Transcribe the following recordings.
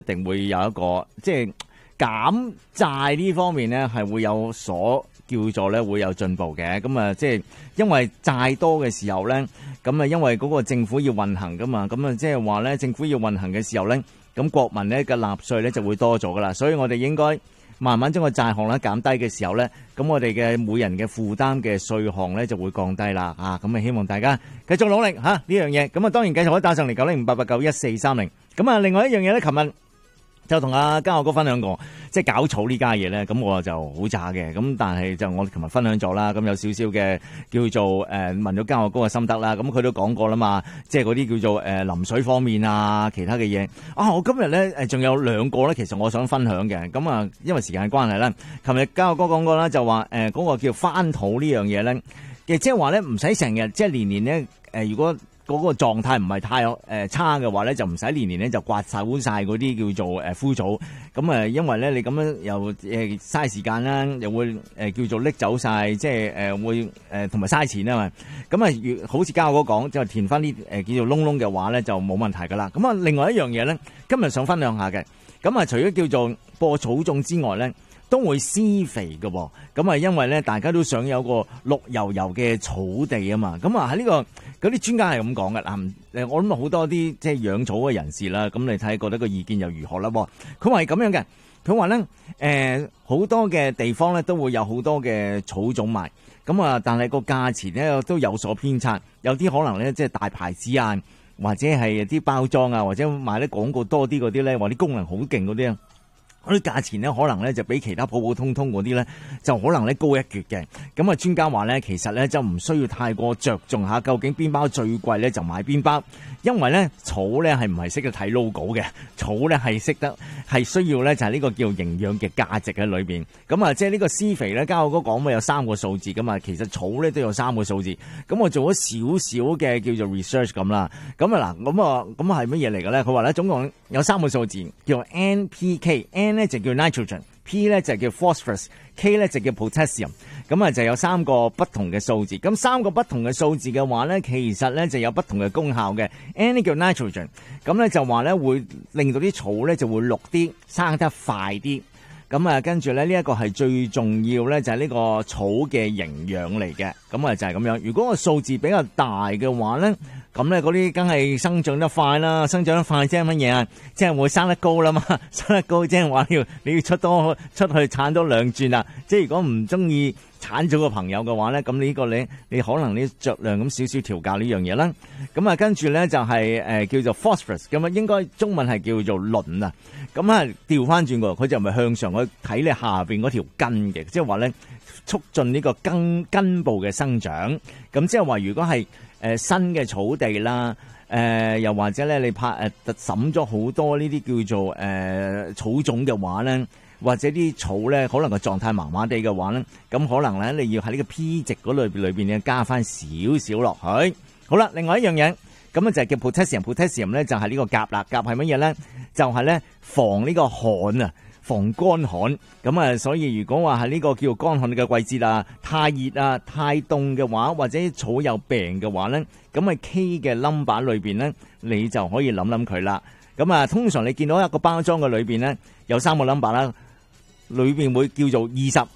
一定會有一個即係減債呢方面咧，係會有所叫做咧會有進步嘅。咁啊，即係因為債多嘅時候咧，咁啊因為嗰個政府要運行噶嘛，咁啊即係話咧政府要運行嘅時候咧，咁國民咧嘅納稅咧就會多咗噶啦，所以我哋應該慢慢將個債項咧減低嘅時候咧，咁我哋嘅每人嘅負擔嘅稅項咧就會降低啦。咁啊希望大家繼續努力呢樣嘢。咁啊當然繼續可以打上嚟9058891430。咁啊另外一樣嘢咧，琴日就同阿嘉樂哥分享過，即係搞草呢家嘢咧，咁我就好渣嘅。咁但係就我琴日分享咗啦，咁有少少嘅叫做問咗嘉樂哥嘅心得啦。咁佢都講過啦嘛，即係嗰啲叫做淋水方面啊，其他嘅嘢。我今日咧仲有兩個咧，其實我想分享嘅。咁啊，因為時間關係啦，琴日嘉樂哥講過啦，就話嗰個叫翻土呢樣嘢咧，嘅即係話咧唔使成日即係年年咧如果嗰個狀態唔係太差嘅話咧，就唔使年年咧就刮晒嗰啲叫做枯草。咁因為咧你咁樣又嘥時間啦，又會叫做拎走晒，即係會同埋嘥錢啊嘛。咁啊，好似嘉樂哥講，就填翻啲叫做窿窿嘅話咧，就冇問題噶啦。咁啊，另外一樣嘢咧，今日想分享下嘅。咁啊，除咗叫做播草種之外咧，都會施肥嘅喎。咁啊，因為咧大家都想有個綠油油嘅草地啊嘛。咁啊喺呢個嗰啲專家係咁講嘅嗱。我諗好多啲即係養草嘅人士啦，咁你睇覺得個意見又如何啦？佢話係咁樣嘅，佢話咧好多嘅地方咧都會有好多嘅草種賣。咁啊，但係個價錢咧都有所偏差，有啲可能咧即係大牌子啊，或者係啲包裝啊，或者賣啲廣告多啲嗰啲咧，或啲功能好勁嗰啲啊。嗰啲價錢咧，可能咧就比其他普普通通嗰啲咧，就可能咧高一橛嘅。咁啊，專家話咧，其實咧就唔需要太過着重下究竟邊包最貴咧，就買邊包。因為咧草咧係唔係識得睇 logo 嘅，草咧係需要咧就係呢個叫營養嘅價值喺裏邊。咁啊，即係呢個施肥咧，嘉樂哥講咪有3個數字噶嘛，其實草咧都有3個數字。咁我做咗少少嘅叫做 research 咁啦。咁啊嗱，咁係乜嘢嚟嘅咧？佢話咧總共有3個數字，叫 NPK。N 咧就叫 nitrogen，P 咧就叫 phosphorus，K 咧就叫 potassium。咁啊就有3個不同嘅數字。咁3個不同嘅數字嘅話咧，其實咧就有不同嘅功效嘅。N 呢叫 nitrogen， 咁咧就話咧會令到啲草咧就會綠啲，生得快啲。咁啊跟住咧呢一個係最重要咧，就係呢個草嘅營養嚟嘅。咁啊就係咁樣。如果個數字比較大嘅話咧，咁咧嗰啲梗係生長得快啦，生長得快即係乜嘢啊？即係會生得高啦嘛，生得高即係話你要出去鏟多2轉啦。即係如果唔中意鏟咗個朋友嘅話咧，咁呢個你可能你酌量咁少少調教呢樣嘢啦。咁啊跟住咧就係叫做 phosphorus， 咁啊應該中文係叫做磷啊。咁啊調翻轉過，佢就唔係向上去睇你下邊嗰條根嘅，即係話咧促進呢個根部嘅生長。咁即係話如果係新嘅草地啦，又或者咧你審咗好多呢啲叫做草種嘅話咧，或者啲草咧可能個狀態麻麻地嘅話咧，咁可能咧你要喺呢個 P 值嗰裏邊咧加翻少少落去。好啦，另外一樣嘢，咁啊就係叫 potassium 咧就係呢個鉀啦。鉀係乜嘢咧？就係咧防呢個旱啊，防乾旱。咁啊，所以如果話係呢個叫乾旱嘅季節啊，太熱啊、太凍嘅話，或者草有病嘅話咧，咁啊 K 嘅 number 裏邊咧，你就可以諗諗佢啦。咁啊，通常你見到一個包裝嘅裏邊咧，有3個 number 啦，裏邊會叫做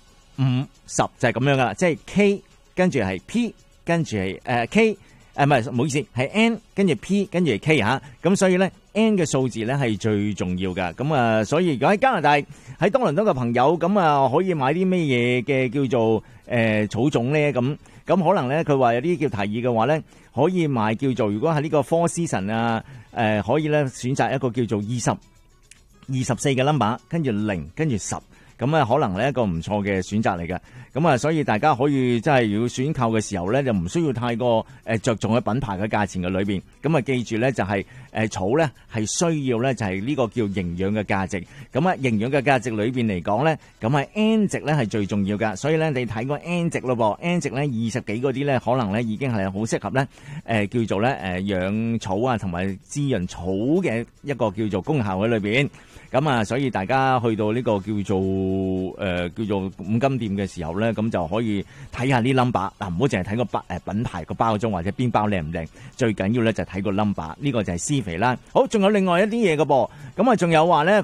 20、5、10就係咁樣噶啦，即係 K 跟住係 P 跟住係K，唔好意思，係 N 跟住 P 跟住係 K 吓。咁所以咧 N 嘅數字咧係最重要噶。咁啊，所以如果喺加拿大喺多倫多嘅朋友，咁啊可以買啲咩嘢嘅叫做草種咧？咁可能咧佢話有啲叫提議嘅話咧，可以買叫做如果係呢個 Four Season 啊，可以咧選擇一個叫做20、24嘅 number， 跟住0，跟住10。咁啊，可能咧一個唔錯嘅選擇嚟嘅。咁啊，所以大家可以真係要選購嘅時候咧，就唔需要太過着重喺品牌嘅價錢嘅裏邊。咁啊，記住咧就係草咧係需要咧就係呢個叫營養嘅價值。咁啊，營養嘅價值裏邊嚟講咧，咁啊 N 值咧係最重要噶。所以咧你睇個 N 值咯噃 ，N 值咧20幾嗰啲咧，可能咧已經係好適合咧叫做咧養草啊同埋滋潤草嘅一個叫做功效喺裏邊。 咁啊，所以大家去到呢個叫做五金店嘅時候咧，咁就可以睇下啲 number 嗱，唔好淨係睇個品牌個包裝或者邊包靚唔靚，最緊要咧就睇個 number， 呢個就係施肥啦。好，仲有另外一啲嘢嘅噃，咁啊仲有話咧。